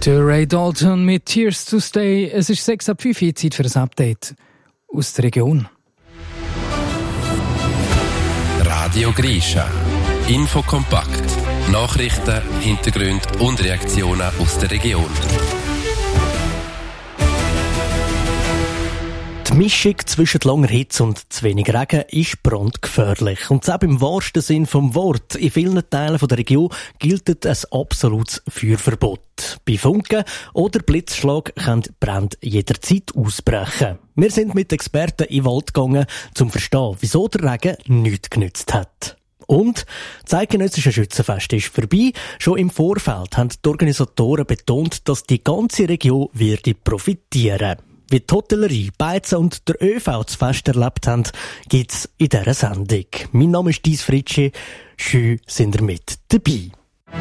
Der Ray Dalton mit Tears to Stay. Es ist 6:05 Uhr, Zeit für ein Update aus der Region. Radio Grisha. Infokompakt. Nachrichten, Hintergründe und Reaktionen aus der Region. Die Mischung zwischen langer Hitze und zu wenig Regen ist brandgefährlich. Und zwar im wahrsten Sinn vom Wort. In vielen Teilen der Region gilt ein absolutes Feuerverbot. Bei Funken oder Blitzschlag können Brände jederzeit ausbrechen. Wir sind mit Experten in den Wald gegangen, um zu verstehen, wieso der Regen nichts genützt hat. Und das eidgenössische Schützenfest ist vorbei. Schon im Vorfeld haben die Organisatoren betont, dass die ganze Region würde profitieren. Wie die Hotellerie, Beizen und der ÖV das Fest erlebt haben, gibt's in dieser Sendung. Mein Name ist Dies Fritschi. Schön sind ihr mit dabei.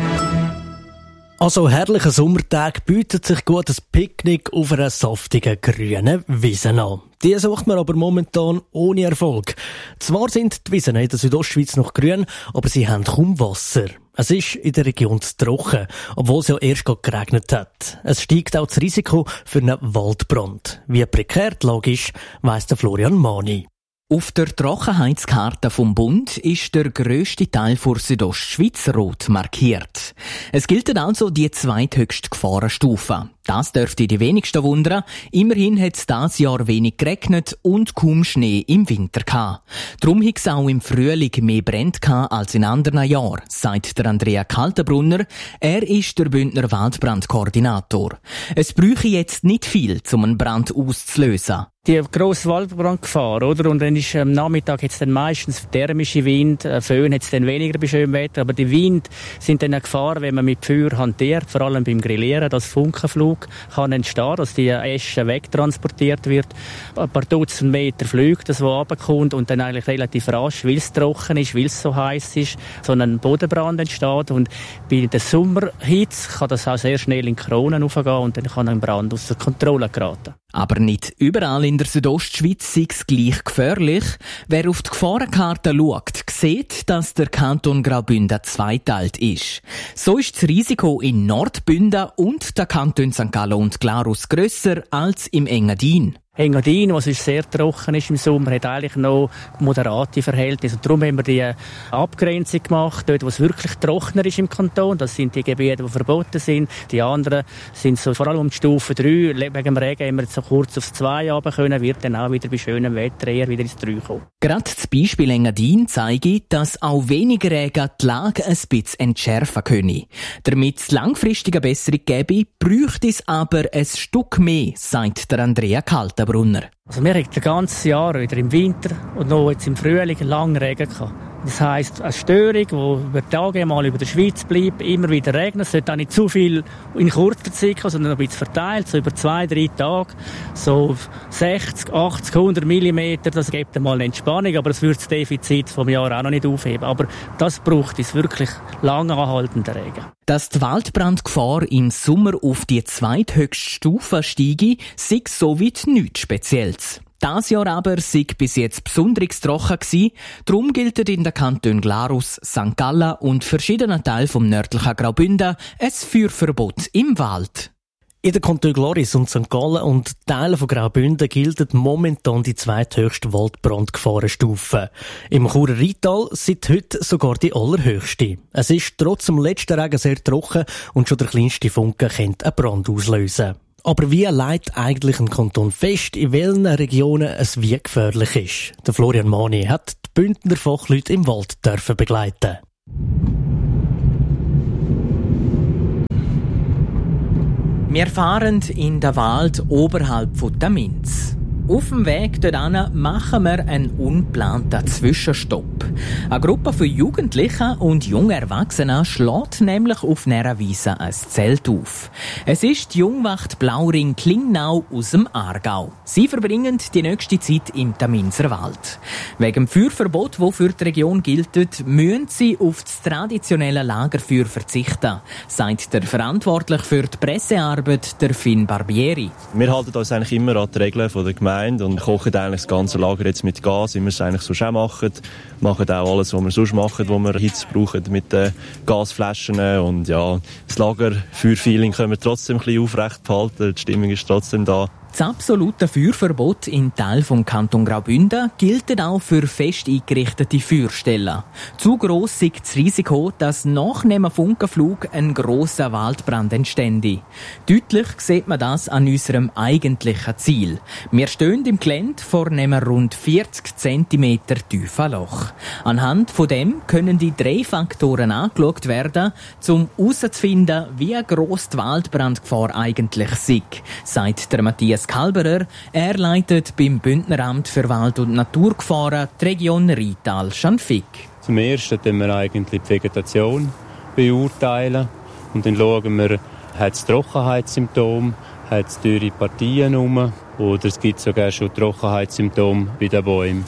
Also herrlichen Sommertag bietet sich gut ein Picknick auf einer saftigen grünen Wiese an. Die sucht man aber momentan ohne Erfolg. Zwar sind die Wiesen in der Südostschweiz noch grün, aber sie haben kaum Wasser. Es ist in der Region zu trocken, obwohl es ja erst gerade geregnet hat. Es steigt auch das Risiko für einen Waldbrand. Wie prekär die Lage ist, weiss der Florian Mani. Auf der Trockenheitskarte vom Bund ist der grösste Teil der Südostschweiz rot markiert. Es gilt also die zweithöchste Gefahrenstufe. Das dürfte die wenigsten wundern. Immerhin hat es dieses Jahr wenig geregnet und kaum Schnee im Winter gehabt. Darum hat es auch im Frühling mehr Brände gehabt als in anderen Jahren, sagt der Andrea Kaltenbrunner. Er ist der Bündner Waldbrandkoordinator. Es bräuchte jetzt nicht viel, um einen Brand auszulösen. Die grosse Waldbrandgefahr, oder? Und dann ist am Nachmittag jetzt dann meistens thermische Wind, Föhn hat es dann weniger bei schönem Wetter, aber die Wind sind dann eine Gefahr, wenn man mit Feuer hantiert, vor allem beim Grillieren, dass Funkenflug kann entstehen, dass die Asche wegtransportiert wird. Ein paar Dutzend Meter fliegt das, was runterkommt und dann eigentlich relativ rasch, weil es trocken ist, weil es so heiß ist, so ein Bodenbrand entsteht. Und bei der Sommerhitze kann das auch sehr schnell in die Kronen raufgehen und dann kann ein Brand aus der Kontrolle geraten. Aber nicht überall in der Südostschweiz ist es gleich gefährlich. Wer auf die Gefahrenkarte schaut, sieht, dass der Kanton Graubünden zweiteilt ist. So ist das Risiko in Nordbünden und der Kanton St. Gallen und Glarus grösser als im Engadin. Engadin, was sehr trocken ist im Sommer, hat eigentlich noch moderate Verhältnisse. Und darum haben wir die Abgrenzung gemacht, dort, wo es wirklich trockener ist im Kanton. Das sind die Gebiete, die verboten sind. Die anderen sind so, vor allem um die Stufe 3. Wegen dem Regen haben wir jetzt so kurz aufs 2 runter können, wird dann auch wieder bei schönem Wetter eher wieder ins 3 kommen. Gerade das Beispiel Engadin zeigt, dass auch weniger Regen die Lage ein bisschen entschärfen können. Damit es langfristige Besserung gäbe, bräuchte es aber ein Stück mehr, sagt der Andrea Kaltenbrunner. Also wir hatten das ganze Jahr wieder im Winter und noch jetzt im Frühling langen Regen gehabt. Das heisst, eine Störung, die über Tage mal über der Schweiz bleibt, immer wieder regnet. Es sollte auch nicht zu viel in kurzer Zeit kommen, sondern ein bisschen verteilt, so über 2-3 Tage. So 60, 80, 100 Millimeter, das gibt einmal eine Entspannung, aber das würde das Defizit vom Jahr auch noch nicht aufheben. Aber das braucht es wirklich lange anhaltenden Regen. Dass die Waldbrandgefahr im Sommer auf die zweithöchste Stufe steige, sei soweit nichts Spezielles. Das Jahr aber sei bis jetzt besonders trocken gewesen. Darum gilt in den Kantonen Glarus, St. Gallen und verschiedenen Teilen vom nördlichen Graubünden ein Feuerverbot im Wald. In den Kantonen Glarus und St. Gallen und Teilen von Graubünden gilt momentan die zweithöchste Waldbrandgefahrenstufe. Im Churer Rheintal seit heute sogar die allerhöchste. Es ist trotz dem letzten Regen sehr trocken und schon der kleinste Funke könnte einen Brand auslösen. Aber wie legt eigentlich ein Kanton fest, in welchen Regionen es wie gefährlich ist? Der Florian Mani hat die Bündner Fachleute im Wald dürfen begleiten. Wir fahren in den Wald oberhalb von der Minz. Auf dem Weg dorthin machen wir einen ungeplanten Zwischenstopp. Eine Gruppe von Jugendlichen und jungen Erwachsenen schlägt nämlich auf einer Wiese ein Zelt auf. Es ist die Jungwacht Blauring Klingnau aus dem Aargau. Sie verbringen die nächste Zeit im Taminser Wald. Wegen dem Feuerverbot, das für die Region gilt, müssen sie auf das traditionelle Lagerfeuer verzichten, sagt der Verantwortliche für die Pressearbeit, der Finn Barbieri. Wir halten uns eigentlich immer an die Regeln der Gemeinde Gemeinde und kochen eigentlich das ganze Lager jetzt mit Gas, wie wir es eigentlich sonst auch machen. Machen auch alles, was wir sonst machen, wo wir Hitze brauchen mit den Gasflaschen. Und ja, das Lagerfeuerfeeling können wir trotzdem ein bisschen aufrecht behalten. Die Stimmung ist trotzdem da. Das absolute Feuerverbot in Teil vom Kanton Graubünden gilt auch für fest eingerichtete Feuerstellen. Zu gross ist das Risiko, dass nach einem Funkenflug ein grosser Waldbrand entstände. Deutlich sieht man das an unserem eigentlichen Ziel. Wir stehen im Gelände vor einem rund 40 cm tiefen Loch. Anhand von dem können die 3 Faktoren angeschaut werden, um herauszufinden, wie gross die Waldbrandgefahr eigentlich ist, sagt der Matthias Kalberer. Er leitet beim Bündneramt für Wald- und Naturgefahren die Region Rheintal-Schanfigg. Zum Ersten beurteilen wir eigentlich die Vegetation beurteilen und dann schauen wir, hat es Trockenheitssymptome, hat es dürre Partien rum oder es gibt sogar schon Trockenheitssymptome bei den Bäumen.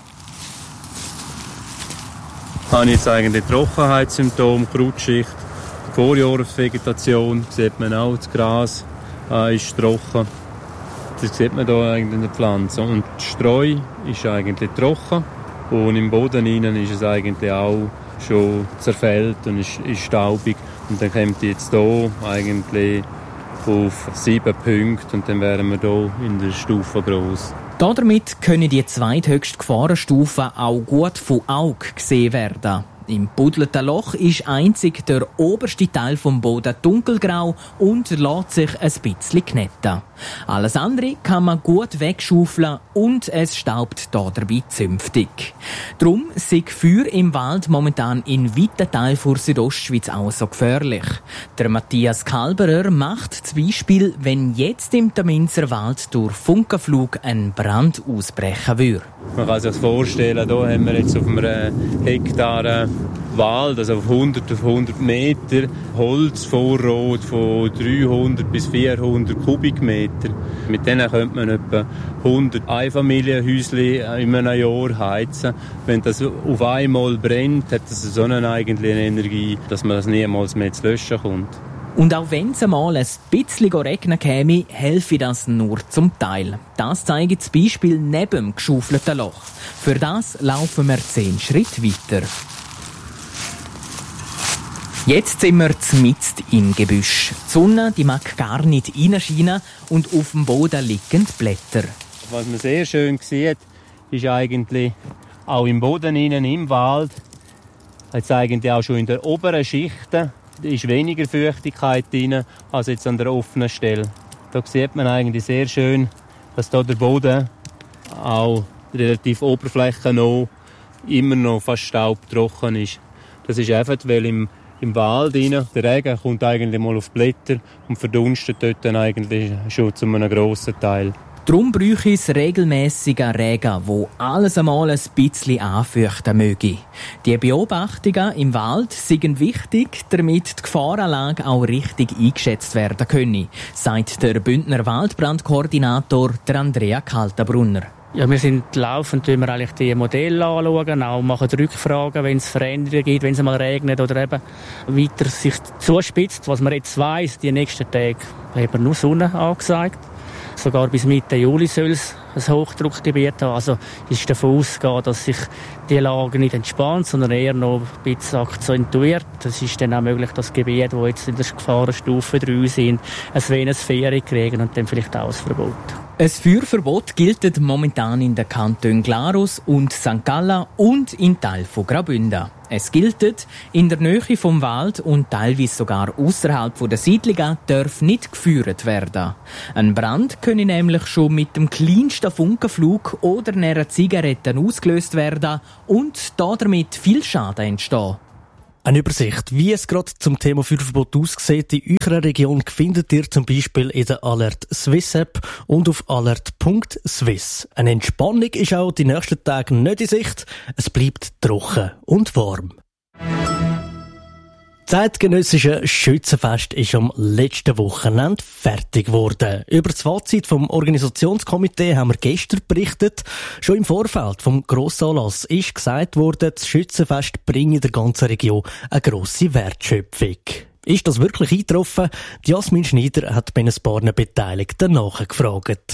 Habe ich jetzt eigentlich Trockenheitssymptome, Krautschicht, Vorjahresvegetation, sieht man auch, das Gras ist trocken. Das sieht man hier eigentlich in der Pflanze. Und die Streu ist eigentlich trocken und im Boden innen ist es eigentlich auch schon zerfällt und ist staubig. Und dann kommt jetzt hier eigentlich auf 7 Punkte und dann wären wir hier in der Stufe gross. Damit können die zweithöchste Gefahrenstufen auch gut von Auge gesehen werden. Im buddelten Loch ist einzig der oberste Teil vom Boden dunkelgrau und lässt sich ein bisschen kneten. Alles andere kann man gut wegschaufeln und es staubt dabei zünftig. Darum sind Feuer im Wald momentan in weiten Teilen der Südostschweiz auch so gefährlich. Der Matthias Kalberer macht zum Beispiel, wenn jetzt im Taminzer Wald durch Funkenflug ein Brand ausbrechen würde. Man kann sich vorstellen, hier haben wir jetzt auf einem Hektar Wald, also auf 100 Meter, Holzvorrat von 300 bis 400 Kubikmeter. Mit denen könnte man etwa 100 Einfamilienhäuschen in einem Jahr heizen. Wenn das auf einmal brennt, hat das so eine eigene Energie, dass man das niemals mehr zu löschen kommt. Und auch wenn es einmal ein bisschen regnen käme, helfe das nur zum Teil. Das zeigt das Beispiel neben dem geschaufelten Loch. Für das laufen wir 10 Schritte weiter. Jetzt sind wir mitten im Gebüsch. Die Sonne die mag gar nicht reinscheinen und auf dem Boden liegen die Blätter. Was man sehr schön sieht, ist eigentlich auch im Boden innen, im Wald, jetzt eigentlich auch schon in der oberen Schicht, ist weniger Feuchtigkeit drin als jetzt an der offenen Stelle. Da sieht man eigentlich sehr schön, dass da der Boden auch relativ oberflächennah immer noch fast staubtrocken ist. Das ist einfach, weil im Wald rein, der Regen kommt eigentlich mal auf die Blätter und verdunstet dort dann eigentlich schon zu einem grossen Teil. Darum bräuchte es regelmässigen Regen, wo alles einmal ein bisschen anfeuchten möge. Die Beobachtungen im Wald sind wichtig, damit die Gefahrenlage auch richtig eingeschätzt werden können, sagt der Bündner Waldbrandkoordinator Andrea Kaltenbrunner. Ja, wir sind laufend, wir eigentlich die Modelle anschauen, auch machen Rückfragen, wenn es Veränderungen gibt, wenn es mal regnet oder eben weiter sich zuspitzt. Was man jetzt weiss, die nächsten Tage haben wir nur Sonne angesagt. Sogar bis Mitte Juli soll es ein Hochdruckgebiet haben. Also ist davon auszugehen, dass sich die Lage nicht entspannt, sondern eher noch ein bisschen akzentuiert. Es ist dann auch möglich, dass Gebiete, die jetzt in der Gefahrenstufe 3 sind, ein wenig Ferien kriegen und dann vielleicht auch ein Verbot. Ein Feuerverbot gilt momentan in den Kantonen Glarus und St. Gallen und in Teilen von Graubünden. Es gilt, in der Nähe vom Wald und teilweise sogar außerhalb der Siedlungen darf nicht gefeuert werden. Ein Brand könne nämlich schon mit dem kleinsten Funkenflug oder einer Zigarette ausgelöst werden und damit viel Schaden entstehen. Eine Übersicht, wie es gerade zum Thema Feuerverbot aussieht in eurer Region, findet ihr zum Beispiel in der Alert Swiss App und auf alert.swiss. Eine Entspannung ist auch die nächsten Tage nicht in Sicht. Es bleibt trocken und warm. Das zeitgenössische Schützenfest ist am letzten Wochenende fertig geworden. Über das Fazit vom Organisationskomitee haben wir gestern berichtet. Schon im Vorfeld vom Grossanlass ist gesagt worden, das Schützenfest bringe der ganzen Region eine grosse Wertschöpfung. Ist das wirklich eingetroffen? Jasmin Schneider hat bei ein paar Beteiligten nachgefragt.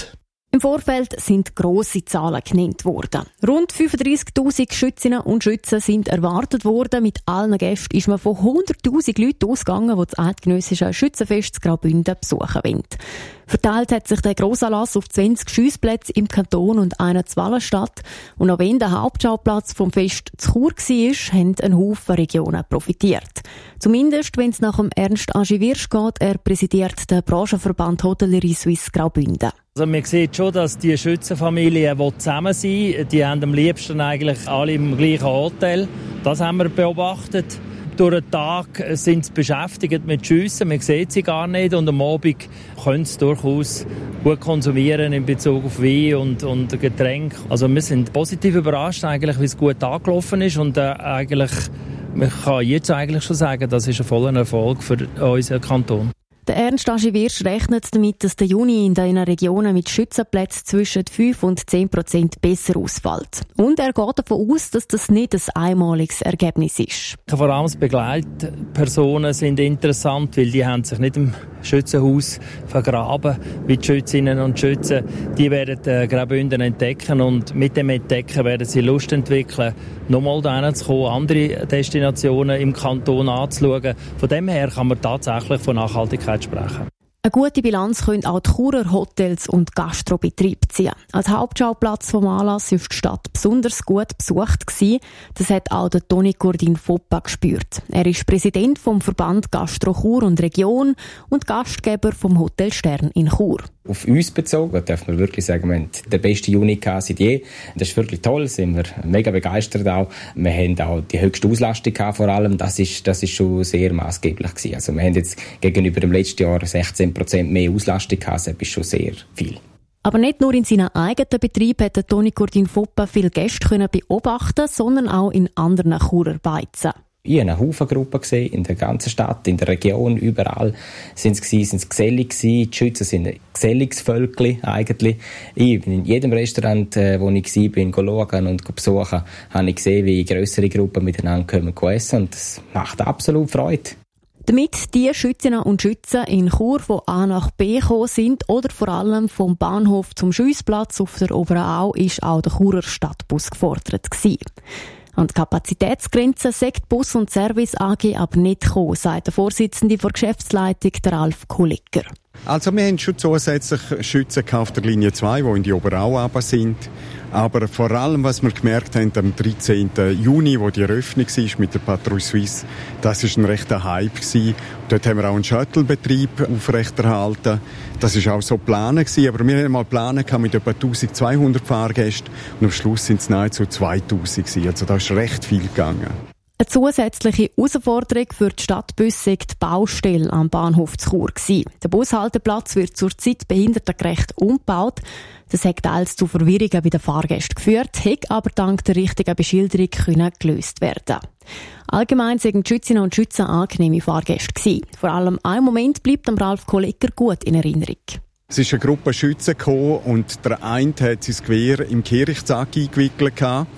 Im Vorfeld sind grosse Zahlen genannt worden. Rund 35'000 Schützinnen und Schützen sind erwartet worden. Mit allen Gästen ist man von 100'000 Leuten ausgegangen, die das eidgenössische Schützenfest Graubünden besuchen wollen. Verteilt hat sich der Grossanlass auf 20 Schiessplätze im Kanton und einen zu Wallenstadt. Und auch wenn der Hauptschauplatz vom Fest zu Chur war, haben ein Haufen Regionen profitiert. Zumindest, wenn es nach dem Ernst Agiviersch geht, er präsidiert den Branchenverband Hotellerie Suisse Graubünden. Also man sieht schon, dass die Schützenfamilien zusammen sind. Die haben am liebsten eigentlich alle im gleichen Hotel. Das haben wir beobachtet. Durch den Tag sind sie beschäftigt mit Schiessen, man sieht sie gar nicht. Und am Abend können sie durchaus gut konsumieren in Bezug auf Wein und Getränke. Also wir sind positiv überrascht, eigentlich, wie es gut angelaufen ist. Und eigentlich, man kann jetzt eigentlich schon sagen, das ist ein voller Erfolg für unseren Kanton. Der Ernst Agiviersch rechnet damit, dass der Juni in den Regionen mit Schützenplätzen zwischen 5 und 10% besser ausfällt. Und er geht davon aus, dass das nicht ein einmaliges Ergebnis ist. Vor allem die Begleitpersonen sind interessant, weil die haben sich nicht im Schützenhaus vergraben, wie die Schützinnen und Schützen. Die werden Graubünden entdecken und mit dem Entdecken werden sie Lust entwickeln, nochmal dahin zu kommen, andere Destinationen im Kanton anzuschauen. Von dem her kann man tatsächlich von Nachhaltigkeit sprechen. Eine gute Bilanz können auch die Churer Hotels und Gastrobetriebe ziehen. Als Hauptschauplatz vom Anlass war die Stadt besonders gut besucht gewesen. Das hat auch der Toni Cordin Foppa gespürt. Er ist Präsident vom Verband Gastro Chur und Region und Gastgeber vom Hotel Stern in Chur. Auf uns bezogen, darf man wirklich sagen, wir haben den besten Juni seit je. Das ist wirklich toll, sind wir mega begeistert auch. Wir haben auch die höchste Auslastung gehabt, vor allem. Das ist schon sehr maßgeblich gewesen. Also wir haben jetzt gegenüber dem letzten Jahr 16% mehr Auslastung gehabt, das ist schon sehr viel. Aber nicht nur in seinem eigenen Betrieb hat Toni Cordin Foppa viele Gäste beobachten, sondern auch in anderen Churer Beizen. Ich habe eine Haufengruppe gesehen, in der ganzen Stadt, in der Region, überall sind sie gesellig gewesen. Die Schützen sind ein geselliges Völkchen eigentlich. Ich bin in jedem Restaurant, wo ich war, schauen und besuchen, habe ich gesehen, wie grössere Gruppen miteinander essen und das macht absolut Freude. Damit die Schützinnen und Schützen in Chur von A nach B gekommen sind oder vor allem vom Bahnhof zum Schiessplatz auf der Oberen Au, ist auch der Churer Stadtbus gefordert gewesen. An die Kapazitätsgrenze sagt die Bus- und Service AG aber nicht gekommen, sagt der Vorsitzende der Geschäftsleitung, der Ralf Kollegger. Also wir haben schon zusätzlich Schützen auf der Linie 2, die in die Oberau runter sind. Aber vor allem, was wir gemerkt haben, am 13. Juni, wo die Eröffnung war mit der Patrouille Suisse, das war ein rechter Hype gewesen. Dort haben wir auch einen Shuttle-Betrieb aufrechterhalten. Das war auch so geplant gewesen, aber wir haben mal geplant mit etwa 1200 Fahrgästen und am Schluss sind es nahezu 2000 gewesen. Also da ist recht viel gegangen. Eine zusätzliche Herausforderung für die Stadtbusse war die Baustelle am Bahnhof zu Chur. Der Bushalteplatz wird zurzeit behindertengerecht umgebaut. Das hat teils zu Verwirrungen bei den Fahrgästen geführt, hat aber dank der richtigen Beschilderung gelöst werden. Allgemein sind die Schützinnen und Schützen angenehme Fahrgäste gewesen. Vor allem ein Moment bleibt am Ralf Kollegger gut in Erinnerung. Es ist eine Gruppe Schützen gekommen und der eine hat sein Gewehr im Kehrichtsack eingewickelt gehabt.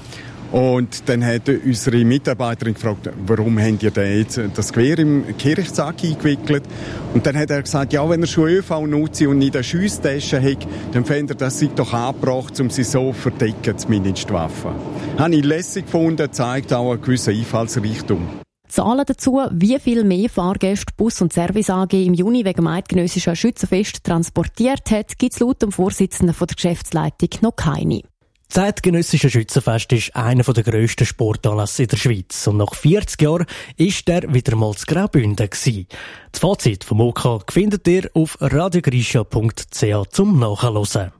Und dann hat unsere Mitarbeiterin gefragt, warum haben die denn jetzt das Gewehr im Kehrichtsack eingewickelt? Und dann hat er gesagt, ja, wenn er schon ÖV nutzt und nicht eine Schiesstasche hat, dann fände er, das sei doch angebracht, um sie so zu verdecken, zumindest die Waffen. Habe ich lässig gefunden, zeigt auch eine gewisse Einfallsrichtung. Zahlen dazu, wie viel mehr Fahrgäste Bus- und Service AG im Juni wegen dem eidgenössischen Schützenfest transportiert hat, gibt es laut dem Vorsitzenden der Geschäftsleitung noch keine. Das eidgenössische Schützenfest ist einer der grössten Sportanlässe in der Schweiz. Und nach 40 Jahren ist der wieder mal zu Graubünden gewesen. Das Fazit vom OK findet ihr auf radiogrisha.ch zum Nachhören.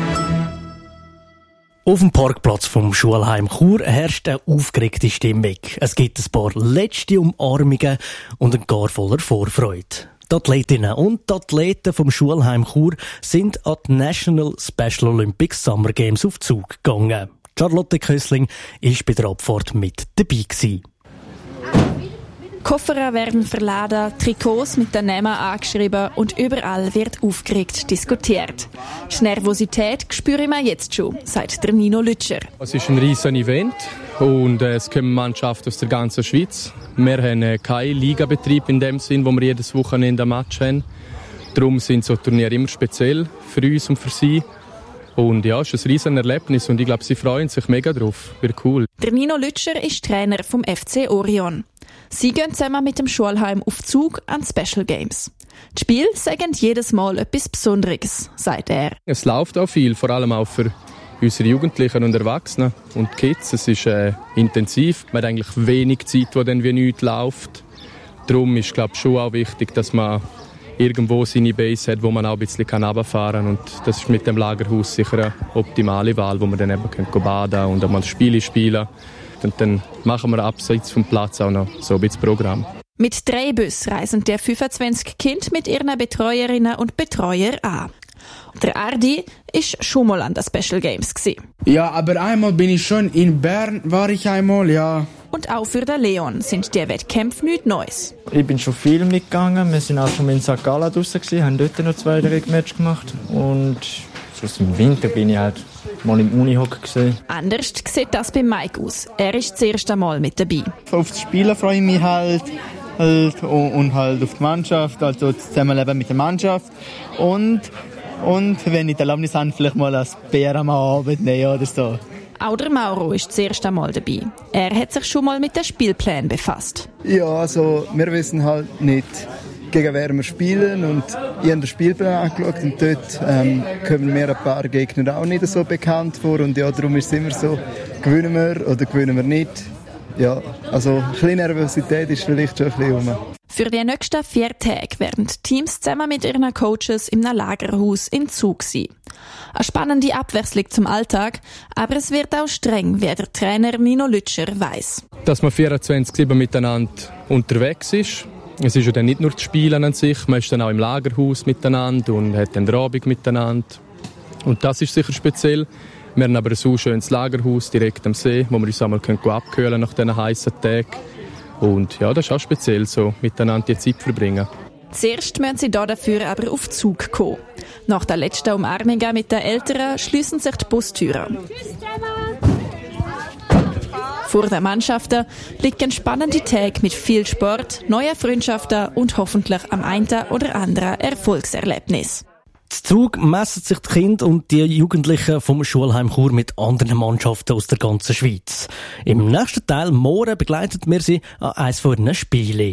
Auf dem Parkplatz vom Schulheim Chur herrscht eine aufgeregte Stimmung. Es gibt ein paar letzte Umarmungen und ein gar voller Vorfreude. Die Athletinnen und die Athleten vom Schulheim Chur sind an die National Special Olympics Summer Games auf Zug gegangen. Charlotte Kössling war bei der Abfahrt mit dabei gewesen. Koffer werden verladen, Trikots mit den Namen angeschrieben und überall wird aufgeregt diskutiert. Die Nervosität spüre ich jetzt schon, sagt der Nino Lütscher. Es ist ein riesen Event und es kommen Mannschaften aus der ganzen Schweiz. Wir haben keinen Ligabetrieb in dem Sinn, wo wir jedes Wochenende ein Match haben. Darum sind so Turniere immer speziell für uns und für sie. Und ja, es ist ein riesen Erlebnis und ich glaube, sie freuen sich mega drauf. Wird cool. Der Nino Lütscher ist Trainer vom FC Orion. Sie gehen zusammen mit dem Schulheim auf Zug an Special Games. Die Spiele sagen jedes Mal etwas Besonderes, sagt er. Es läuft auch viel, vor allem auch für unsere Jugendlichen und Erwachsenen und Kids. Es ist intensiv. Man hat eigentlich wenig Zeit, wo dann wie nichts läuft. Darum ist, glaube ich, schon auch wichtig, dass man irgendwo seine Base hat, wo man auch ein bisschen runterfahren kann. Und das ist mit dem Lagerhaus sicher eine optimale Wahl, wo man dann eben baden kann und auch mal Spiele spielen. Und dann machen wir abseits vom Platz auch noch so ein bisschen Programm. Mit 3 Bussen reisen der 25 Kinder mit ihren Betreuerinnen und Betreuern an. Der Ardi war schon mal an den Special Games. Ja, aber einmal bin ich schon in Bern, war ich einmal, ja. Und auch für den Leon sind die Wettkämpfe nichts Neues. Ich bin schon viel mitgegangen. Wir sind auch schon in St. Gallen draussen gewesen, haben dort noch 2 Direktmatches gemacht. Und sonst im Winter bin ich halt mal im Unihockey gesehen. Anders sieht das bei Mike aus. Er ist das erste Mal mit dabei. Auf das Spielen freue ich mich halt und halt auf die Mannschaft, also das Zusammenleben mit der Mannschaft. Und wenn ich die Erlaubnis habe, vielleicht mal ein Bär am Abend nehmen oder so. Auch der Mauro ist das erste Mal dabei. Er hat sich schon mal mit den Spielplänen befasst. Ja, also wir wissen halt nicht, gegen wer wir spielen. Und ich habe den Spielplan angeschaut und dort kommen mir ein paar Gegner auch nicht so bekannt vor. Und ja, darum ist es immer so, gewinnen wir oder gewinnen wir nicht. Ja, also ein bisschen Nervosität ist vielleicht schon ein bisschen rum. Für die nächsten 4 Tage werden die Teams zusammen mit ihren Coaches im Lagerhaus in Zug sein. Eine spannende Abwechslung zum Alltag, aber es wird auch streng, wie der Trainer Nino Lütscher weiss. Dass man 24/7 miteinander unterwegs ist. Es ist ja dann nicht nur das Spielen an sich, man ist dann auch im Lagerhaus miteinander und hat dann den Abend miteinander. Und das ist sicher speziell. Wir haben aber ein so schönes Lagerhaus direkt am See, wo wir uns einmal abkühlen können nach diesen heißen Tagen. Und ja, das ist auch speziell, so miteinander die Zeit verbringen. Zuerst müssen sie dafür aber auf Zug kommen. Nach der letzten Umarmung mit den Eltern schliessen sich die Bustüren. Vor den Mannschaften liegen spannende Tage mit viel Sport, neuen Freundschaften und hoffentlich am einen oder anderen Erfolgserlebnis. Zu Zug messen sich die Kinder und die Jugendlichen vom Schulheim Chur mit anderen Mannschaften aus der ganzen Schweiz. Im nächsten Teil morgen begleiten wir sie an eines von ihren Spielen.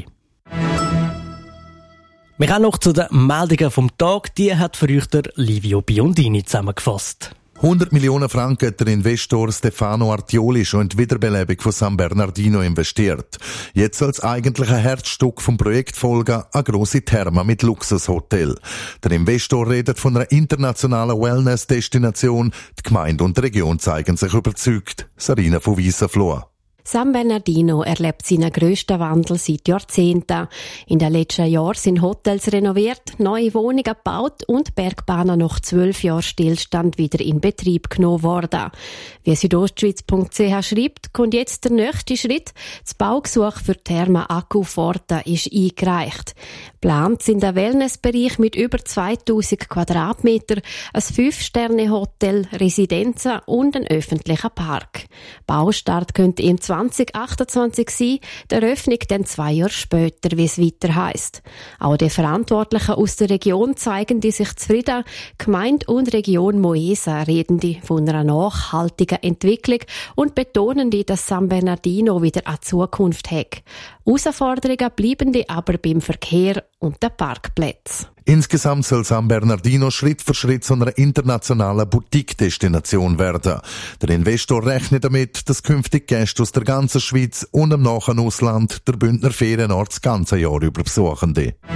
Wir kommen noch zu den Meldungen vom Tag. Die hat für euch der Livio Biondini zusammengefasst. 100 Millionen Franken hat der Investor Stefano Artioli schon in die Wiederbelebung von San Bernardino investiert. Jetzt als eigentlicher Herzstück vom Projekt folgen eine grosse Therme mit Luxushotel. Der Investor redet von einer internationalen Wellness-Destination. Die Gemeinde und die Region zeigen sich überzeugt. Sarina von Wiesenfloh. San Bernardino erlebt seinen grössten Wandel seit Jahrzehnten. In den letzten Jahren sind Hotels renoviert, neue Wohnungen gebaut und Bergbahnen nach 12 Jahren Stillstand wieder in Betrieb genommen worden. Wie südostschweiz.ch schreibt, kommt jetzt der nächste Schritt. Das Baugesuch für die Therme Acquaforte ist eingereicht. Geplant sind ein Wellnessbereich mit über 2000 Quadratmeter, ein 5-Sterne-Hotel, Residenzen und ein öffentlicher Park. Baustart könnte im 2028 sein, die Eröffnung dann 2 Jahre später, wie es weiter heisst. Auch die Verantwortlichen aus der Region zeigen die sich zufrieden. Gemeinde und Region Moesa reden die von einer nachhaltigen Entwicklung und betonen die, dass San Bernardino wieder eine Zukunft hat. Herausforderungen bleiben die aber beim Verkehr und den Parkplätzen. Insgesamt soll San Bernardino Schritt für Schritt zu einer internationalen Boutique-Destination werden. Der Investor rechnet damit, dass künftig Gäste aus der ganzen Schweiz und im nahen Ausland der Bündner Ferienort das ganze Jahr über besuchen.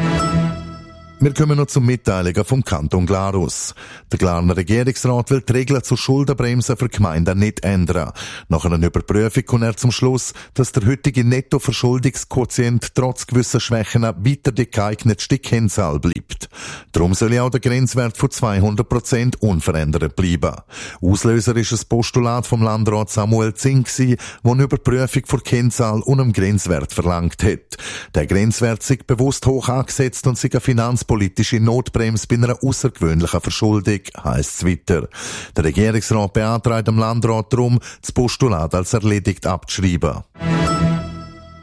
Wir kommen noch zu Mitteilungen vom Kanton Glarus. Der Glarner Regierungsrat will die Regeln zur Schuldenbremse für Gemeinden nicht ändern. Nach einer Überprüfung kommt er zum Schluss, dass der heutige Nettoverschuldungsquotient trotz gewisser Schwächen weiter die geeignetste Kennzahl bleibt. Darum soll auch der Grenzwert von 200% unverändert bleiben. Auslöser ist ein Postulat vom Landrat Samuel Zink, der eine Überprüfung der Kennzahl und einem Grenzwert verlangt hat. Der Grenzwert sei bewusst hoch angesetzt und sei eine finanzpolitische Notbremse bei einer außergewöhnlichen Verschuldung, heisst es weiter. Der Regierungsrat beantragt dem Landrat darum, das Postulat als erledigt abzuschreiben.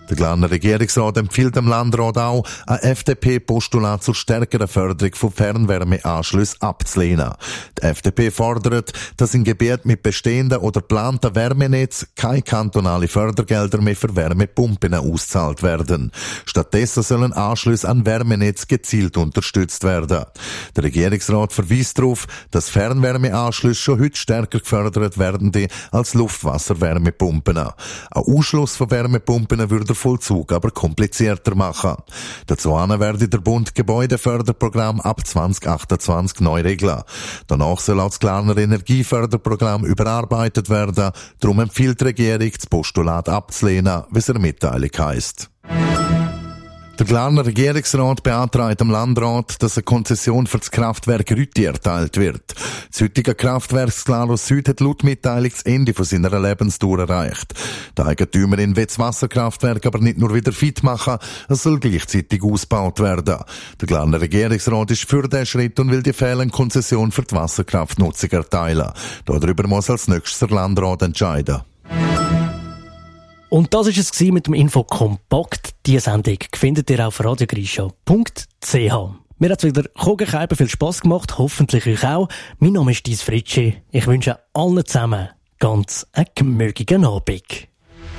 Der Glarner Regierungsrat empfiehlt dem Landrat auch, ein FDP-Postulat zur stärkeren Förderung von Fernwärmeanschlüssen abzulehnen. Die FDP fordert, dass in Gebieten mit bestehenden oder geplanten Wärmenetz keine kantonale Fördergelder mehr für Wärmepumpen ausgezahlt werden. Stattdessen sollen Anschlüsse an Wärmenetz gezielt unterstützt werden. Der Regierungsrat verweist darauf, dass Fernwärmeanschlüsse schon heute stärker gefördert werden als Luftwasserwärmepumpen. Ein Ausschluss von Wärmepumpen würde den Vollzug aber komplizierter machen. Dazu werde der Bund Gebäudeförderprogramm ab 2028 neu regeln. Danach soll auch das Glarner Energieförderprogramm überarbeitet werden. Darum empfiehlt die Regierung, das Postulat abzulehnen, wie es in der Mitteilung heisst. Der Glarner Regierungsrat beantragt dem Landrat, dass eine Konzession für das Kraftwerk Rütti erteilt wird. Das heutige Kraftwerk Glarus Süd hat laut Mitteilung das Ende von seiner Lebensdauer erreicht. Die Eigentümerin will das Wasserkraftwerk aber nicht nur wieder fit machen, es soll gleichzeitig ausgebaut werden. Der Glarner Regierungsrat ist für diesen Schritt und will die fehlende Konzession für die Wasserkraftnutzung erteilen. Darüber muss als nächstes der Landrat entscheiden. Und das war es mit dem Info Kompakt. Diese Sendung findet ihr auf radiogrisha.ch. Mir hat es wieder viel Spass gemacht, hoffentlich euch auch. Mein Name ist Dies Fritschi. Ich wünsche allen zusammen ganz einen gemögigen Abend.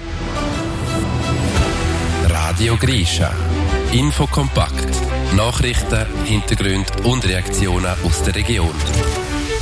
Radio Grisha. Info Kompakt. Nachrichten, Hintergründe und Reaktionen aus der Region.